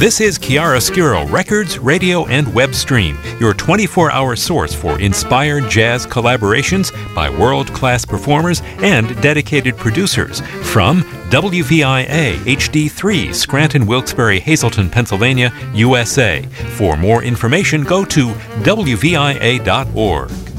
This is Chiaroscuro Records, Radio, and Web Stream, your 24-hour source for inspired jazz collaborations by world-class performers and dedicated producers from WVIA HD3, Scranton, Wilkes-Barre, Hazleton, Pennsylvania, USA. For more information, go to WVIA.org.